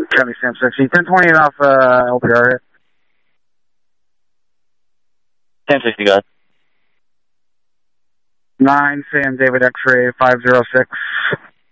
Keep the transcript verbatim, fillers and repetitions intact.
County Sam sixty. ten twenty off uh, L P R hit. ten sixty, go ahead. nine Sam David X-ray five zero six.